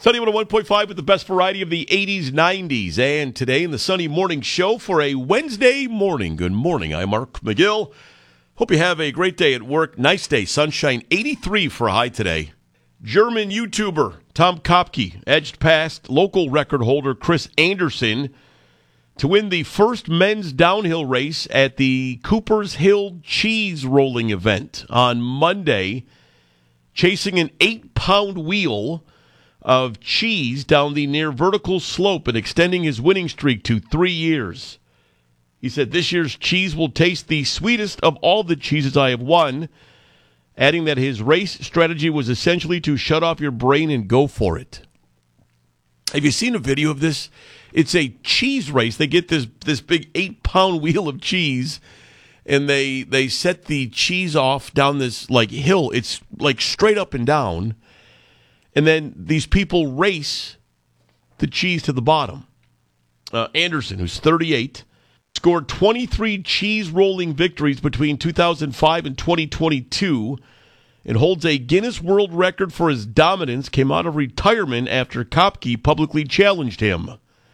Sunny 101.5 with the best variety of the 80s, 90s. And today in the Sunny Morning Show for a Wednesday morning. Good morning. I'm Mark McGill. Hope you have a great day at work. Nice day. Sunshine 83 for a high today. German YouTuber Tom Kopke edged past local record holder Chris Anderson to win the first men's downhill race at the Cooper's Hill Cheese Rolling event on Monday, chasing an 8-pound wheel of cheese down the near vertical slope and extending his winning streak to 3 years. He said, "This year's cheese will taste the sweetest of all the cheeses I have won," adding that his race strategy was essentially to shut off your brain and go for it. Have you seen a video of this? It's a cheese race. They get this big 8-pound wheel of cheese, and they set the cheese off down this like hill. It's like straight up and down. And then these people race the cheese to the bottom. Anderson, who's 38, scored 23 cheese rolling victories between 2005 and 2022 and holds a Guinness World Record for his dominance, came out of retirement after Kopke publicly challenged him.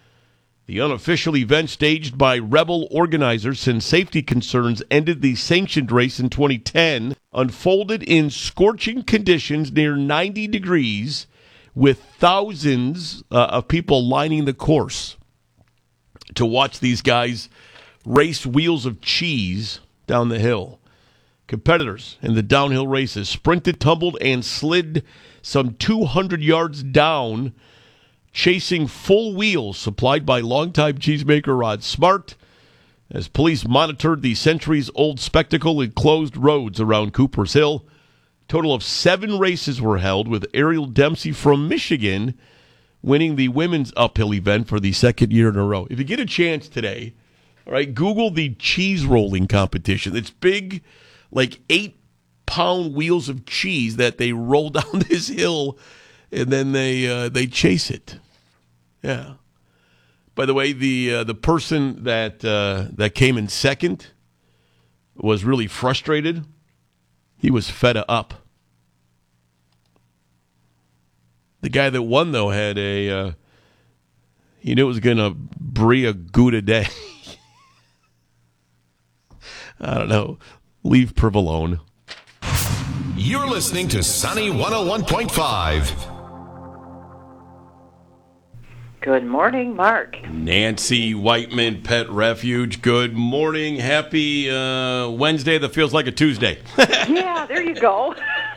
The unofficial event, staged by rebel organizers since safety concerns ended the sanctioned race in 2010, unfolded in scorching conditions near 90 degrees with thousands of people lining the course to watch these guys race wheels of cheese down the hill. Competitors in the downhill races sprinted, tumbled, and slid some 200 yards down, chasing full wheels supplied by longtime cheesemaker Rod Smart, as police monitored the centuries-old spectacle in closed roads around Cooper's Hill. A total of 7 races were held, with Ariel Dempsey from Michigan winning the women's uphill event for the second year in a row. If you get a chance today, all right, Google the cheese rolling competition. It's big, like 8-pound wheels of cheese that they roll down this hill, and then they chase it. Yeah. By the way, the person that came in second was really frustrated. He was fed up. The guy that won, though, had he knew it was going to brie a good a day. I don't know. Leave Priv alone. You're listening to Sunny 101.5. Good morning, Mark. Nancy Whiteman, Pet Refuge. Good morning. Happy Wednesday that feels like a Tuesday. Yeah, there you go.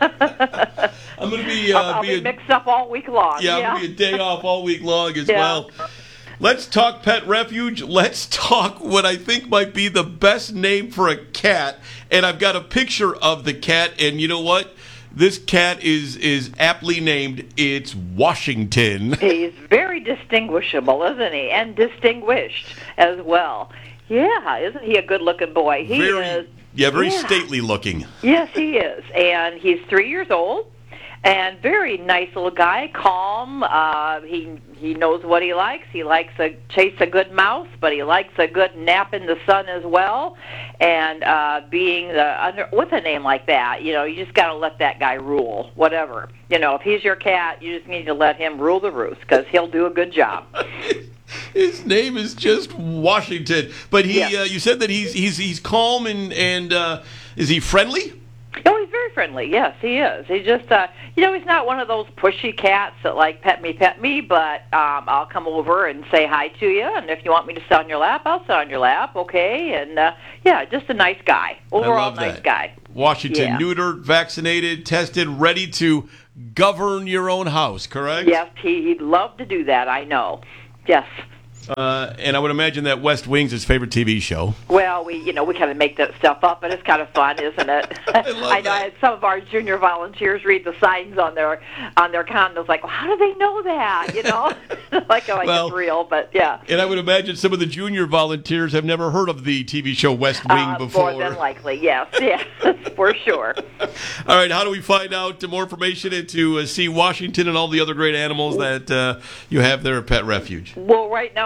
I'm going to be... I'll be mixed up all week long. Yeah, I'm going to be a day off all week long as well. Let's talk Pet Refuge. Let's talk what I think might be the best name for a cat. And I've got a picture of the cat, and you know what? This cat is aptly named. It's Washington. He's very distinguishable, isn't he? And distinguished as well. Yeah, isn't he a good-looking boy? He is. Yeah, very stately looking. Yes, he is. And he's 3 years old. And very nice little guy, calm. He knows what he likes. He likes to chase a good mouse, but he likes a good nap in the sun as well. And being with a name like that, you just got to let that guy rule, whatever. If he's your cat, you just need to let him rule the roost because he'll do a good job. His name is just Washington, but you said that he's calm and is he friendly? Oh, he's very friendly. Yes, he is. He just, he's not one of those pushy cats that like pet me, but I'll come over and say hi to you, and if you want me to sit on your lap, I'll sit on your lap, okay? And, just a nice guy. Overall nice guy. Washington, neutered, vaccinated, tested, ready to govern your own house, correct? Yes, he'd love to do that, I know. Yes. And I would imagine that West Wing's his favorite TV show. Well, we kind of make that stuff up, but it's kind of fun, isn't it? I know. I had some of our junior volunteers read the signs on their condos, like, well, how do they know that? It's real, but yeah. And I would imagine some of the junior volunteers have never heard of the TV show West Wing before. More than likely, yes, for sure. All right, how do we find out more information and to see Washington and all the other great animals that you have there at Pet Refuge? Well, right now,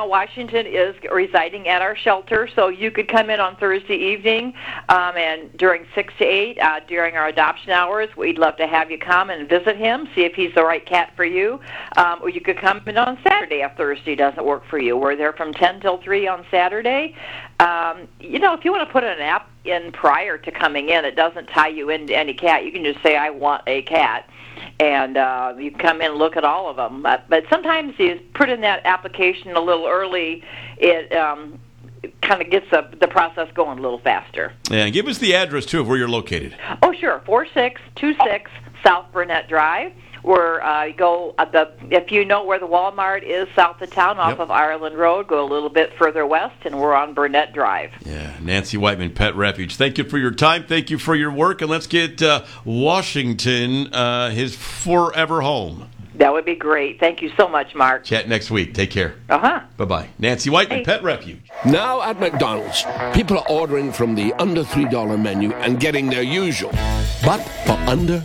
Washington is residing at our shelter, so you could come in on Thursday evening and during 6 to 8 during our adoption hours. We'd love to have you come and visit him, see if he's the right cat for you. Or you could come in on Saturday if Thursday doesn't work for you. We're there from 10 till 3 on Saturday. If you want to put an app in prior to coming in, it doesn't tie you into any cat. You can just say, I want a cat. And you come in and look at all of them. But sometimes you put in that application a little early, it kind of gets the process going a little faster. Yeah, and give us the address, too, of where you're located. Oh, sure, 4626 South Burnett Drive. If you know where the Walmart is south of town off of Ireland Road, go a little bit further west, and we're on Burnett Drive. Yeah, Nancy Whiteman, Pet Refuge. Thank you for your time. Thank you for your work. And let's get Washington his forever home. That would be great. Thank you so much, Mark. Chat next week. Take care. Uh-huh. Bye-bye. Nancy Whiteman, Pet Refuge. Now at McDonald's, people are ordering from the under $3 menu and getting their usual, but for under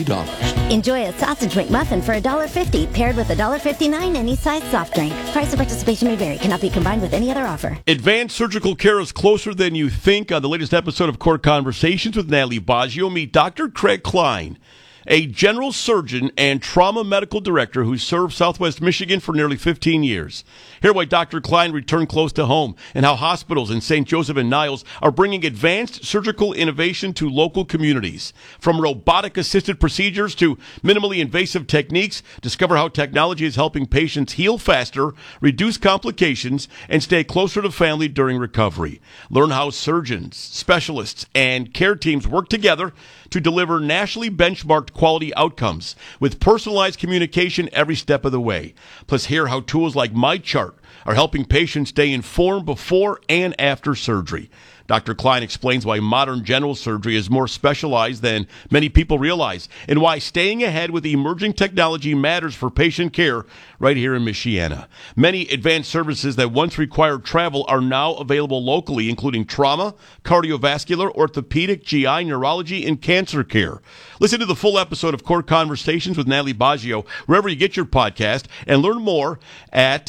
$3. Enjoy a sausage McMuffin for $1.50, paired with $1.59 any size soft drink. Price of participation may vary. Cannot be combined with any other offer. Advanced surgical care is closer than you think. On the latest episode of Court Conversations with Natalie Baggio, meet Dr. Craig Klein, a general surgeon and trauma medical director who served Southwest Michigan for nearly 15 years. Hear why Dr. Klein returned close to home and how hospitals in St. Joseph and Niles are bringing advanced surgical innovation to local communities. From robotic-assisted procedures to minimally invasive techniques, discover how technology is helping patients heal faster, reduce complications, and stay closer to family during recovery. Learn how surgeons, specialists, and care teams work together to deliver nationally benchmarked quality outcomes with personalized communication every step of the way. Plus, hear how tools like MyChart are helping patients stay informed before and after surgery. Dr. Klein explains why modern general surgery is more specialized than many people realize and why staying ahead with emerging technology matters for patient care right here in Michiana. Many advanced services that once required travel are now available locally, including trauma, cardiovascular, orthopedic, GI, neurology, and cancer care. Listen to the full episode of Court Conversations with Natalie Baggio wherever you get your podcast, and learn more at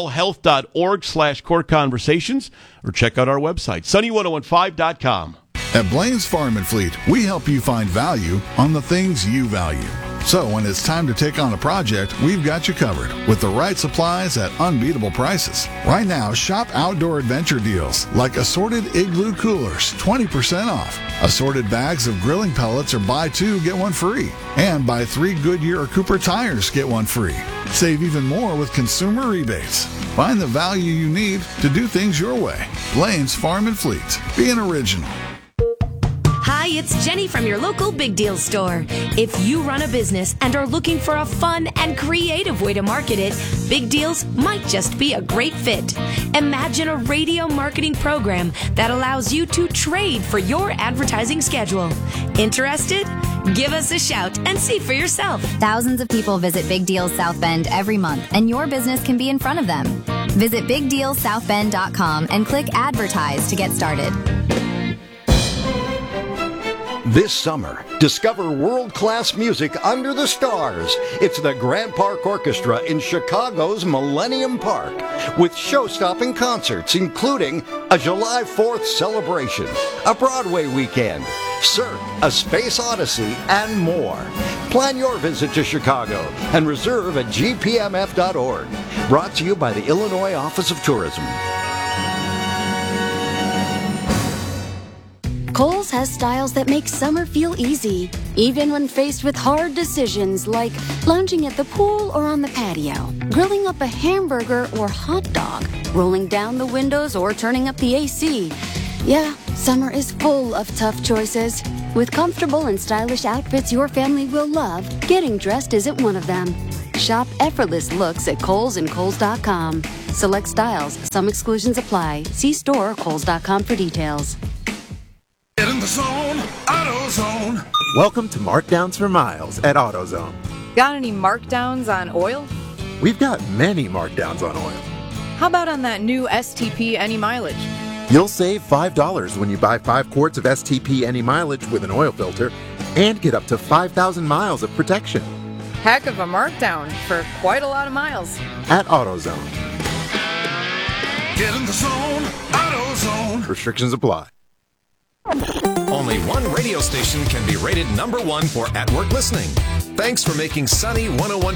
corwellhealth.org/Court Conversations, or check out our website, sunny1015.com. At Blaine's Farm and Fleet, we help you find value on the things you value. So when it's time to take on a project, we've got you covered with the right supplies at unbeatable prices. Right now, shop outdoor adventure deals like assorted Igloo coolers, 20% off. Assorted bags of grilling pellets or buy 2, get 1 free. And buy 3 Goodyear or Cooper tires, get 1 free. Save even more with consumer rebates. Find the value you need to do things your way. Blaine's Farm and Fleet. Be an original. Hi, it's Jenny from your local Big Deal store. If you run a business and are looking for a fun and creative way to market it, Big Deals might just be a great fit. Imagine a radio marketing program that allows you to trade for your advertising schedule. Interested? Give us a shout and see for yourself. Thousands of people visit Big Deals South Bend every month, and your business can be in front of them. Visit BigDealSouthBend.com and click Advertise to get started. This summer, discover world-class music under the stars. It's the Grant Park Orchestra in Chicago's Millennium Park, with show-stopping concerts including a July 4th celebration, a Broadway weekend, Cirque, a Space Odyssey, and more. Plan your visit to Chicago and reserve at gpmf.org. Brought to you by the Illinois Office of Tourism. Kohl's has styles that make summer feel easy, even when faced with hard decisions like lounging at the pool or on the patio, grilling up a hamburger or hot dog, rolling down the windows or turning up the AC. Yeah, summer is full of tough choices. With comfortable and stylish outfits your family will love, getting dressed isn't one of them. Shop effortless looks at Kohl's and Kohl's.com. Select styles. Some exclusions apply. See store or Kohl's.com for details. Get in the zone, AutoZone. Welcome to Markdowns for Miles at AutoZone. Got any markdowns on oil? We've got many markdowns on oil. How about on that new STP Any Mileage? You'll save $5 when you buy 5 quarts of STP Any Mileage with an oil filter and get up to 5,000 miles of protection. Heck of a markdown for quite a lot of miles. At AutoZone. Get in the zone, AutoZone. Restrictions apply. Only one radio station can be rated number one for at-work listening. Thanks for making Sunny 101.5